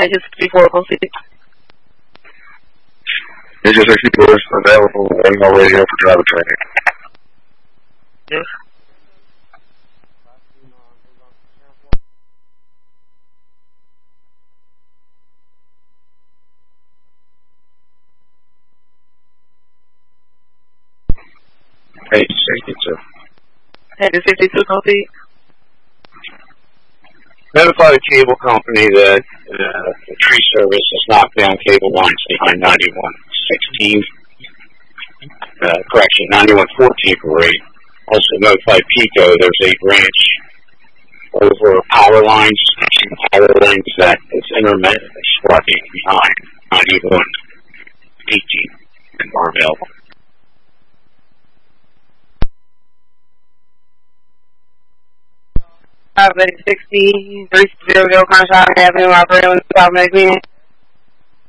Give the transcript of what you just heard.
Engine 64, proceed. Engine 64 is available. Running my radio for driver training. Yes. Engine 62. Engine 62, proceed. Notify the cable company that the tree service has knocked down cable lines behind 9116. Correction, 9114 for rate. Also notify PECO there's a branch over power lines that is intermittent struggling behind 9118 and are available. Operating 60, 300 Conshine Avenue, operating on the South Magazine.